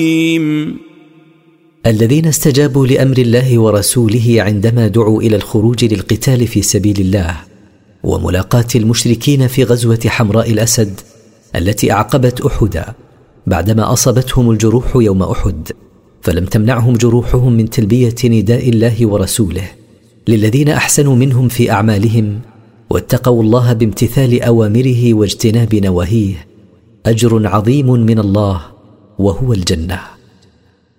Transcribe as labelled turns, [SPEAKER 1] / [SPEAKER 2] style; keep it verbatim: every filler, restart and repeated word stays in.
[SPEAKER 1] الذين استجابوا لأمر الله ورسوله عندما دعوا إلى الخروج للقتال في سبيل الله وملاقاة المشركين في غزوة حمراء الأسد التي أعقبت أحدا بعدما أصابتهم الجروح يوم أحد، فلم تمنعهم جروحهم من تلبية نداء الله ورسوله للذين أحسنوا منهم في أعمالهم واتقوا الله بامتثال أوامره واجتناب نواهيه، أجر عظيم من الله وهو الجنة.